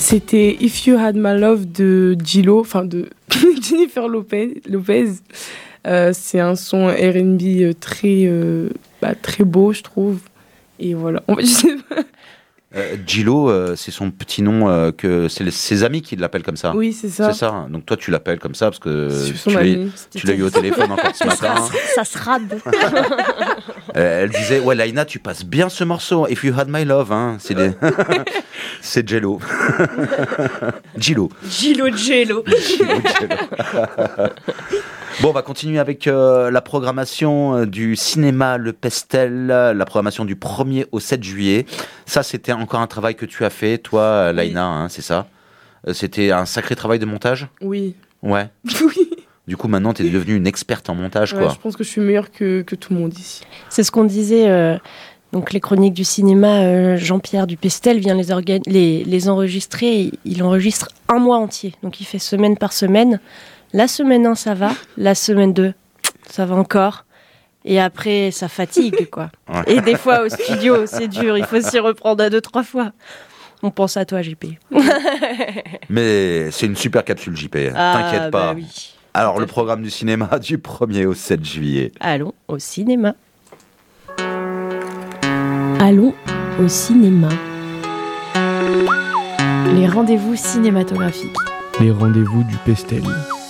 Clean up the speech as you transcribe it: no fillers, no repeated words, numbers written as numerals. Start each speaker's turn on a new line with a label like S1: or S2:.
S1: C'était If You Had My Love de J-Lo, enfin de Jennifer Lopez. C'est un son R&B très beau, je trouve. Et voilà. Je sais pas.
S2: J-Lo, c'est son petit nom, que c'est ses amis qui l'appellent comme ça.
S1: Oui, c'est ça.
S2: C'est ça. Donc toi, tu l'appelles comme ça parce que tu l'as eu au téléphone encore ce matin.
S3: Ça se rade.
S2: Elle disait, ouais, Laïna, tu passes bien ce morceau. If You Had My Love, hein. C'est J-Lo. J-Lo.
S3: J-Lo.
S2: Bon, on va continuer avec la programmation du cinéma Le Pestel, la programmation du 1er au 7 juillet. Ça, c'était encore un travail que tu as fait, toi, Laïna, hein, c'est ça? C'était un sacré travail de montage?
S1: Oui.
S2: Ouais.
S1: Oui.
S2: Du coup, maintenant, tu es devenue une experte en montage, quoi.
S1: Je pense que je suis meilleure que tout le monde ici.
S3: C'est ce qu'on disait... Donc les chroniques du cinéma, Jean-Pierre Dupestel vient les enregistrer. Il enregistre un mois entier. Donc il fait semaine par semaine. La semaine 1, ça va. La semaine 2, ça va encore. Et après, ça fatigue, quoi. Ouais. Et des fois, au studio, c'est dur. Il faut s'y reprendre à 2-3 fois. On pense à toi, JP.
S2: Mais c'est une super capsule, JP. T'inquiète pas.
S3: Bah oui.
S2: Alors, le programme du cinéma du 1er au 7 juillet.
S3: Allons au cinéma.
S4: Allons au cinéma. Les rendez-vous cinématographiques.
S5: Les rendez-vous du Pestel.